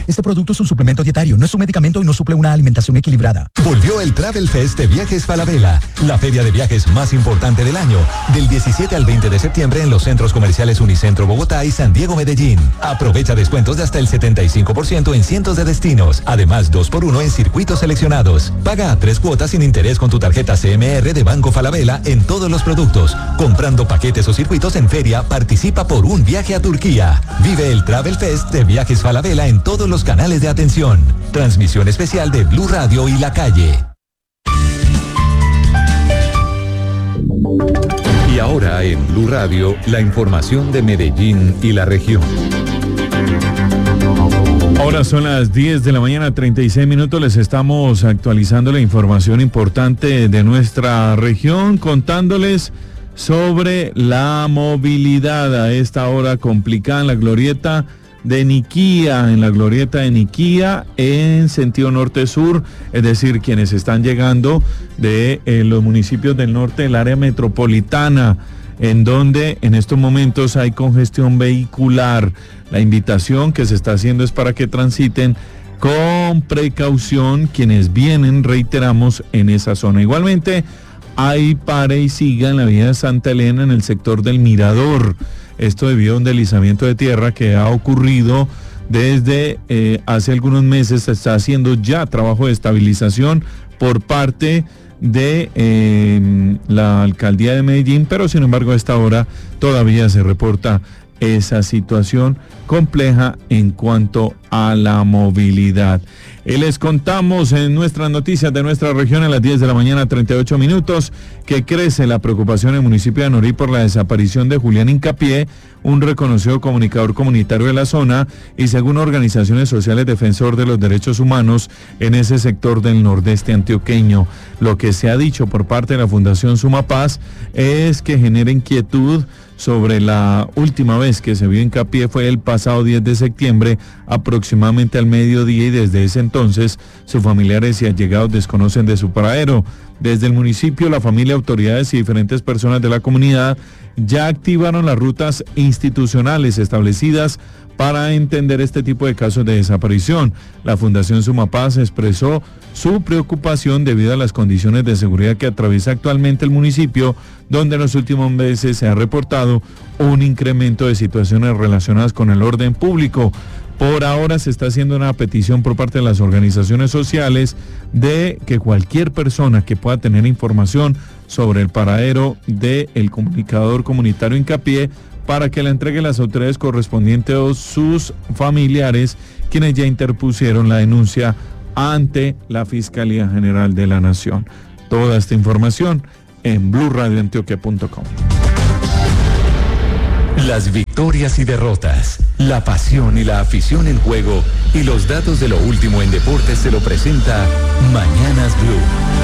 Este producto es un suplemento dietario, no es un medicamento y no suple una alimentación equilibrada. Volvió el Travel Fest de Viajes Falabella, la feria de viajes más importante del año, del 17 al 20 de septiembre en los centros comerciales Unicentro Bogotá y San Diego Medellín. Aprovecha descuentos de hasta el 75% en cientos de destinos, además 2x1 en circuitos seleccionados. Paga a 3 cuotas sin interés con tu tarjeta CMR de Banco Falabella en todos los productos. Comprando paquetes o circuitos en feria, participa por un viaje a Turquía. Vive el Travel Fest de Viajes Falabella en todos los canales de atención. Transmisión especial de Blue Radio y La Calle. Y ahora en Blue Radio, la información de Medellín y la región. Ahora son las 10 de la mañana, 36 minutos. Les estamos actualizando la información importante de nuestra región, contándoles sobre la movilidad a esta hora complicada en la glorieta de Niquía, en sentido norte-sur, es decir, quienes están llegando de los municipios del norte del área metropolitana, en donde en estos momentos hay congestión vehicular. La invitación que se está haciendo es para que transiten con precaución quienes vienen, reiteramos, en esa zona. Igualmente, hay pare y siga en la vía de Santa Elena en el sector del Mirador. Esto debido a un deslizamiento de tierra que ha ocurrido desde hace algunos meses. Se está haciendo ya trabajo de estabilización por parte de la alcaldía de Medellín, pero sin embargo a esta hora todavía se reporta esa situación compleja en cuanto a la movilidad. Les contamos en nuestras noticias de nuestra región a las 10 de la mañana, 38 minutos, que crece la preocupación en el municipio de Anorí por la desaparición de Julián Hincapié, un reconocido comunicador comunitario de la zona y, según organizaciones sociales, defensor de los derechos humanos en ese sector del nordeste antioqueño. Lo que se ha dicho por parte de la Fundación Sumapaz es que genera inquietud sobre la última vez que se vio Hincapié fue el pasado 10 de septiembre, aproximadamente al mediodía, y desde ese entonces sus familiares y allegados desconocen de su paradero. Desde el municipio, la familia, autoridades y diferentes personas de la comunidad ya activaron las rutas institucionales establecidas para entender este tipo de casos de desaparición. La Fundación Sumapaz expresó su preocupación debido a las condiciones de seguridad que atraviesa actualmente el municipio, donde en los últimos meses se ha reportado un incremento de situaciones relacionadas con el orden público. Por ahora se está haciendo una petición por parte de las organizaciones sociales de que cualquier persona que pueda tener información sobre el paradero del comunicador comunitario Hincapié, para que la entregue a las autoridades correspondientes o sus familiares, quienes ya interpusieron la denuncia ante la Fiscalía General de la Nación. Toda esta información en bluradioantioquia.com. Las victorias y derrotas, la pasión y la afición en juego y los datos de lo último en deportes se lo presenta Mañanas Blue.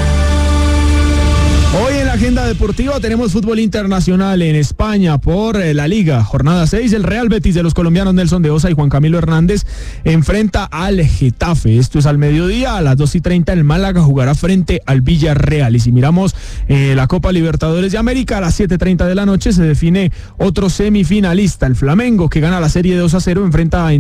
Hoy en la agenda deportiva tenemos fútbol internacional en España por la Liga. Jornada 6, el Real Betis de los colombianos Nelson de Osa y Juan Camilo Hernández enfrenta al Getafe. Esto es al mediodía. A las 2:30 el Málaga jugará frente al Villarreal. Y si miramos la Copa Libertadores de América, a las 7:30 de la noche se define otro semifinalista. El Flamengo, que gana la serie 2-0, enfrenta a